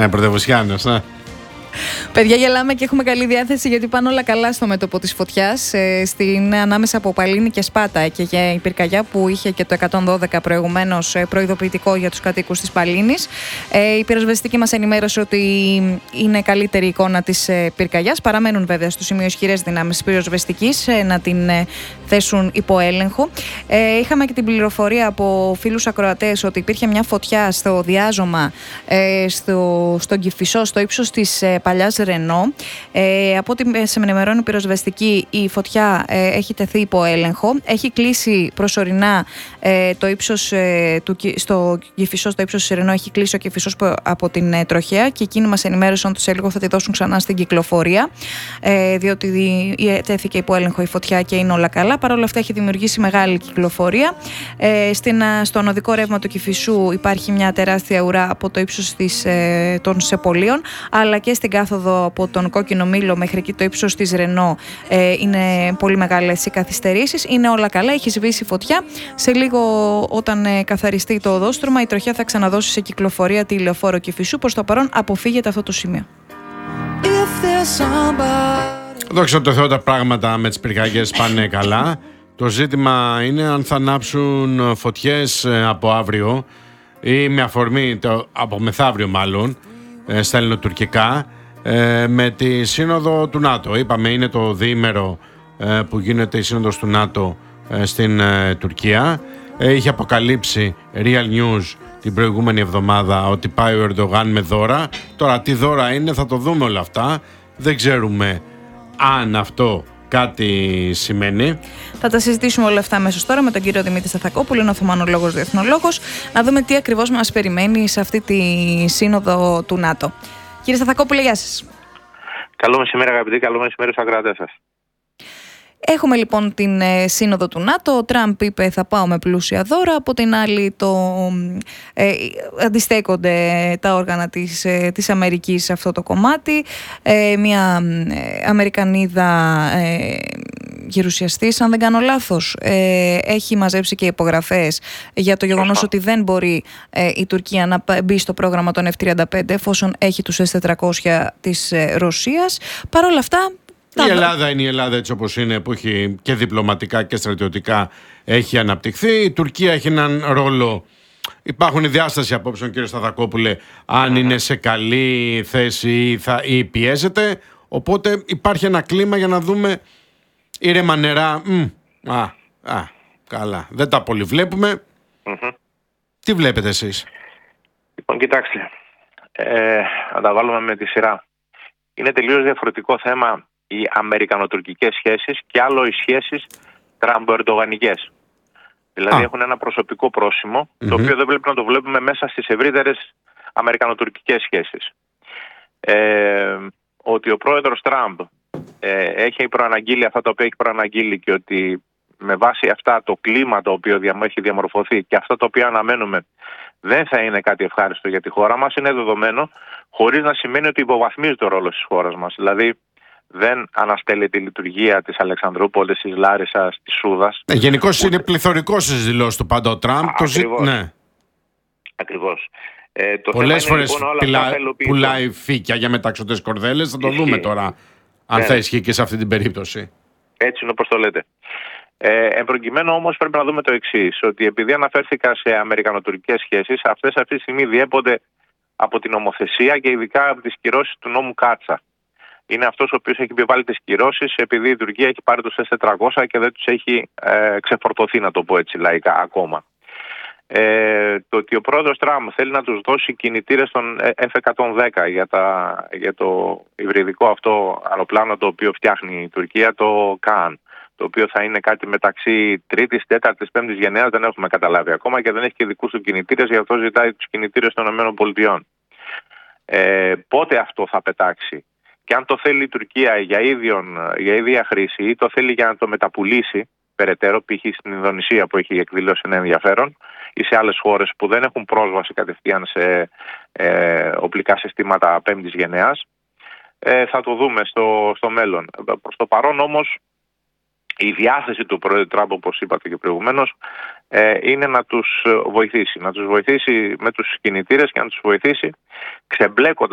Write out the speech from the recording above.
Πρωτευουσιάνος, Παιδιά, γελάμε και έχουμε καλή διάθεση γιατί πάνε όλα καλά στο μέτωπο της φωτιάς. Ανάμεσα από Παλίνη και Σπάτα και για η πυρκαγιά που είχε και το 112 προηγουμένως προειδοποιητικό για τους κατοίκους της Παλίνης. Η πυροσβεστική μας ενημέρωσε ότι είναι καλύτερη εικόνα της πυρκαγιάς. Παραμένουν βέβαια στο σημείο ισχυρές δυνάμεις πυροσβεστικής να την θέσουν υπό έλεγχο. Είχαμε και την πληροφορία από φίλους ακροατές ότι υπήρχε μια φωτιά στο διάζωμα στον Κηφισό, στο ύψος της παλιάς Ρενό. Από ό,τι σε ενημερώνει η πυροσβεστική, η φωτιά έχει τεθεί υπό έλεγχο. Έχει κλείσει προσωρινά το ύψος στο Κηφισό, στο ύψος της Ρενό έχει κλείσει ο Κηφισός από την τροχέα και εκείνοι μας ενημέρωσαν ότι σε λίγο θα τη δώσουν ξανά στην κυκλοφορία, διότι τέθηκε υπό έλεγχο η φωτιά και είναι όλα καλά. Παρ' όλα αυτά έχει δημιουργήσει μεγάλη κυκλοφορία. Στον οδικό ρεύμα του Κηφισού υπάρχει μια τεράστια ουρά από το ύψος των Σεπολίων, αλλά και στην κάθοδο από τον Κόκκινο Μήλο μέχρι εκεί το ύψος της Ρενό είναι πολύ μεγάλες οι καθυστερήσεις. Είναι όλα καλά, έχει σβήσει φωτιά. Σε λίγο, όταν καθαριστεί το οδόστρωμα, η τροχιά θα ξαναδώσει σε κυκλοφορία τη λεωφόρο Κηφισού. Προς το παρόν αποφύγεται αυτό το σημείο. Δόξα τω Θεώ, τα πράγματα με τις πυρκαγιές πάνε καλά. Το ζήτημα είναι αν θα ανάψουν φωτιές από αύριο ή με αφορμή από μεθαύριο μάλλον στα ελληνοτουρκικά με τη σύνοδο του ΝΑΤΟ. Είπαμε, είναι το διήμερο που γίνεται η σύνοδος του ΝΑΤΟ στην Τουρκία. Είχε αποκαλύψει Real News την προηγούμενη εβδομάδα ότι πάει ο Ερντογάν με δώρα. Τώρα τι δώρα είναι, θα το δούμε όλα αυτά. Δεν ξέρουμε αν αυτό κάτι σημαίνει. Θα τα συζητήσουμε όλα αυτά αμέσως τώρα με τον κύριο Δημήτρη Σταθακόπουλο, είναι οθωμανολόγος διεθνολόγος, να δούμε τι ακριβώς μας περιμένει σε αυτή τη σύνοδο του ΝΑΤΟ. Κύριε Σταθακόπουλε, γεια σας. Καλό μεσημέρι, αγαπητοί, καλό μεσημέρι στους ακροατές σας. Έχουμε λοιπόν την σύνοδο του ΝΑΤΟ. Ο Τραμπ είπε θα πάω με πλούσια δώρα. Από την άλλη αντιστέκονται τα όργανα της Αμερικής σε αυτό το κομμάτι. Μια Αμερικανίδα γερουσιαστής, αν δεν κάνω λάθος, έχει μαζέψει και υπογραφές για το γεγονός ότι δεν μπορεί η Τουρκία να μπει στο πρόγραμμα των F-35 εφόσον έχει τους S-400 της Ρωσίας. Παρ' όλα αυτά, η Ελλάδα είναι η Ελλάδα έτσι όπως είναι, που έχει και διπλωματικά και στρατιωτικά έχει αναπτυχθεί. Η Τουρκία έχει έναν ρόλο. Υπάρχουν οι διάσταση απόψεων, κύριε Σταθακόπουλε, αν είναι σε καλή θέση ή πιέζεται. Οπότε υπάρχει ένα κλίμα για να δούμε ήρεμα νερά. Καλά. Δεν τα πολύ βλέπουμε. Τι βλέπετε εσείς? Λοιπόν, κοιτάξτε. Να τα βάλουμε με τη σειρά. Είναι τελείως διαφορετικό θέμα οι αμερικανοτουρκικές σχέσεις και άλλο οι σχέσεις τραμπο-ερντογανικές. Δηλαδή έχουν ένα προσωπικό πρόσημο, το οποίο δεν πρέπει να το βλέπουμε μέσα στις ευρύτερες αμερικανοτουρκικές σχέσεις. Ότι ο πρόεδρος Τραμπ έχει προαναγγείλει αυτά τα οποία έχει προαναγγείλει και ότι με βάση αυτά το κλίμα το οποίο έχει διαμορφωθεί και αυτά τα οποία αναμένουμε δεν θα είναι κάτι ευχάριστο για τη χώρα μας, είναι δεδομένο, χωρίς να σημαίνει ότι υποβαθμίζει το ρόλο της χώρας μας. Δηλαδή δεν αναστέλει τη λειτουργία της Αλεξανδρούπολης, της Λάρισσας, της Σούδας. Γενικώς είναι πληθωρικός στις δηλώσεις του πάντα ο Τραμπ. Ακριβώς. Πολλές φορές πουλάει φύκια για μεταξωτές κορδέλες. Θα το δούμε τώρα αν θα ισχύει και σε αυτή την περίπτωση. Έτσι είναι όπως το λέτε. Εν προκειμένου όμως πρέπει να δούμε το εξής, ότι επειδή αναφέρθηκα σε αμερικανοτουρκικές σχέσεις, αυτές αυτή τη στιγμή διέπονται από την νομοθεσία και ειδικά από τις κυρώσεις του νόμου Κάτσα. Είναι αυτός ο οποίος έχει επιβάλει τις κυρώσεις επειδή η Τουρκία έχει πάρει τους S-400 και δεν τους έχει ξεφορτωθεί, να το πω έτσι λαϊκά, ακόμα. Το ότι ο πρόεδρος Τραμπ θέλει να τους δώσει κινητήρες των F-110 για το υβριδικό αυτό αεροπλάνο το οποίο φτιάχνει η Τουρκία, το ΚΑΝ, το οποίο θα είναι κάτι μεταξύ 3ης, 4ης, 5ης γενναίας, δεν έχουμε καταλάβει ακόμα και δεν έχει και δικούς του κινητήρες, γι' αυτό ζητάει τους κινητήρες των ΗΠΑ. Πότε αυτό θα πετάξει και αν το θέλει η Τουρκία για ίδια χρήση ή το θέλει για να το μεταπουλήσει περαιτέρω, π.χ. στην Ινδονησία που έχει εκδηλώσει ένα ενδιαφέρον ή σε άλλες χώρες που δεν έχουν πρόσβαση κατευθείαν σε οπλικά συστήματα 5ης γενναίας, θα το δούμε στο μέλλον. Προς το παρόν όμως η διάθεση του πρόεδρου Τραμπ, όπως είπατε και προηγουμένως, είναι να τους βοηθήσει. Να τους βοηθήσει με τους κινητήρες και να τους βοηθήσει ξεμπλέκοντας